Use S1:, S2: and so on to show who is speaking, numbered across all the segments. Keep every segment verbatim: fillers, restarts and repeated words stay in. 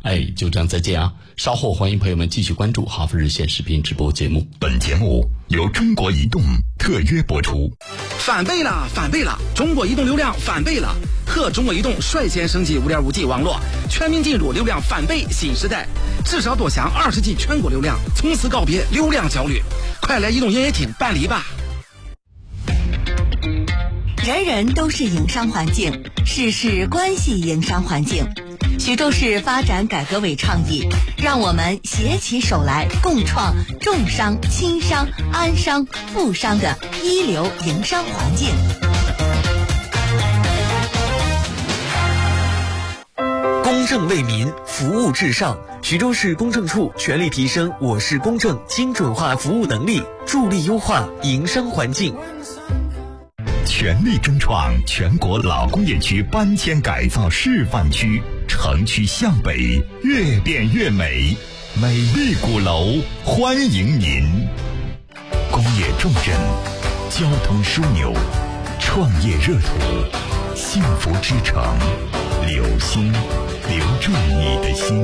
S1: 哎，就这样再见啊！稍后欢迎朋友们继续关注哈佛日线视频直播节目。
S2: 本节目由中国移动特约播出。
S3: 翻倍了，翻倍了！中国移动流量翻倍了，和中国移动率先升级 五点五 G 网络，全面进入流量翻倍新时代。至少多享二十 G 全国流量，从此告别流量焦虑。快来移动营业厅办理吧！
S4: 人人都是营商环境，事事关系营商环境。徐州市发展改革委倡议，让我们携起手来，共创重商、轻商、安商、富商的一流营商环境。
S5: 公正为民，服务至上。徐州市公证处全力提升我市公证精准化服务能力，助力优化营商环境。
S2: 全力争创全国老工业区搬迁改造示范区，城区向北，越变越美，美丽鼓楼欢迎您。工业重镇，交通枢纽，创业热土，幸福之城，留心，留住你的心。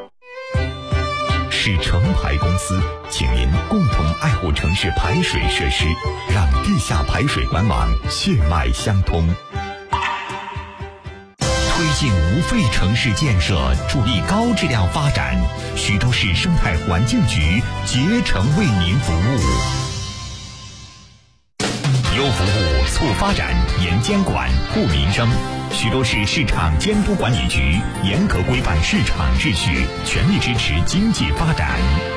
S2: 是城排公司，请您共同爱护城市排水设施，让地下排水管网血脉相通。推进无废城市建设，助力高质量发展。徐州市生态环境局竭诚为您服务。优服务，促发展，严监管，护民生。徐州市市场监督管理局严格规范市场秩序，全力支持经济发展。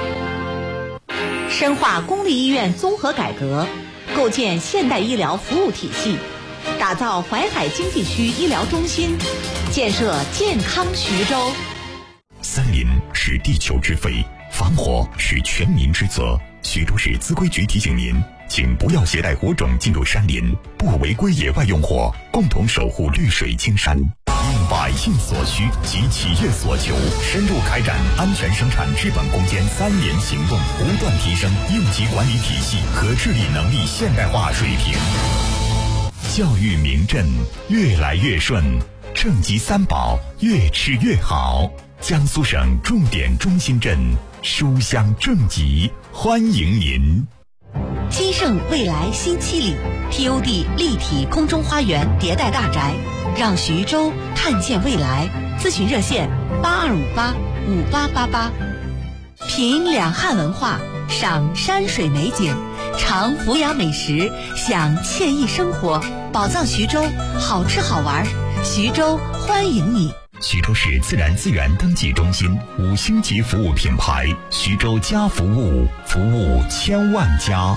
S4: 深化公立医院综合改革，构建现代医疗服务体系，打造淮海经济区医疗中心，建设健康徐州。
S2: 森林是地球之肺，防火是全民之责。徐州市资规局提醒您，请不要携带火种进入山林，不违规野外用火，共同守护绿水青山。应百姓所需及企业所求，深入开展安全生产治本攻坚三联行动，不断提升应急管理体系和治理能力现代化水平。教育民镇越来越顺，正极三宝越吃越好。江苏省重点中心镇书香正极，欢迎您。
S4: 金盛未来新七里 T O D 立体空中花园迭代大宅，让徐州看见未来。咨询热线八二五八五八八八。品两汉文化，赏山水美景，尝福雅美食，享惬意生活。宝藏徐州，好吃好玩，徐州欢迎你。
S2: 徐州市自然资源登记中心五星级服务品牌，徐州家服务，服务千万家。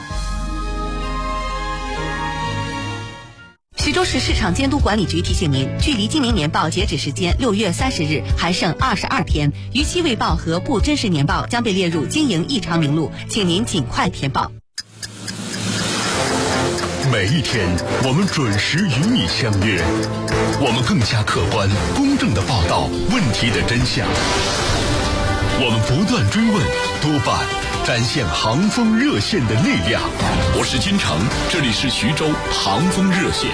S4: 徐州市市场监督管理局提醒您，距离今明年报截止时间六月三十日还剩二十二天，逾期未报和不真实年报将被列入经营异常名录，请您尽快填报。
S6: 每一天，我们准时与你相约，我们更加客观、公正地报道问题的真相。我们不断追问、督办，展现航风热线的力量。我是金城，这里是徐州航风热线。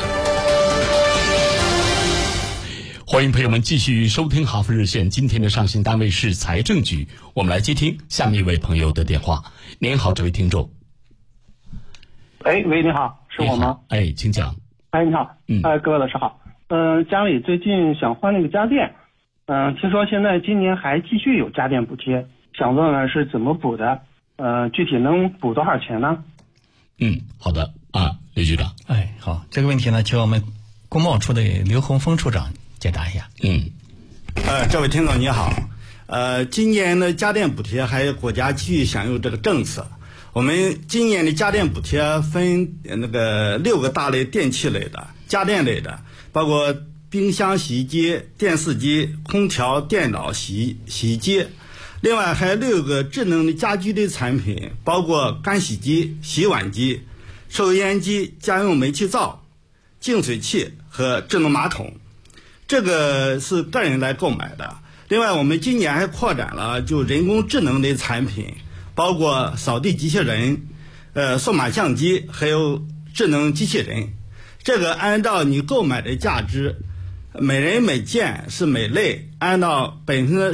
S1: 欢迎朋友们继续收听哈佛热线，今天的上信单位是财政局，我们来接听下面一位朋友的电话。您好，这位听众。
S7: 哎，喂，你好，是我吗？
S1: 哎，请讲。
S7: 哎，你好，嗯，哎，各位老师好。嗯、呃，家里最近想换那个家电，嗯、呃，听说现在今年还继续有家电补贴，想问问是怎么补的？呃，具体能补多少钱呢？
S1: 嗯，好的啊，刘局长。
S8: 哎，好，这个问题呢，请我们工贸处的刘洪峰处长解答一下。
S1: 嗯，
S9: 呃，这位听众你好，呃，今年的家电补贴还有国家继续享有这个政策。我们今年的家电补贴分那个六个大类电器类的、家电类的，包括冰箱、洗衣机、电视机、空调、电脑、洗洗衣机。另外还有六个智能的家居类产品，包括干洗机、洗碗机、抽油烟机、家用煤气灶、净水器和智能马桶。这个是个人来购买的。另外我们今年还扩展了就人工智能类产品，包括扫地机器人、呃数码相机，还有智能机器人。这个按照你购买的价值，每人每件是每类，按照本身的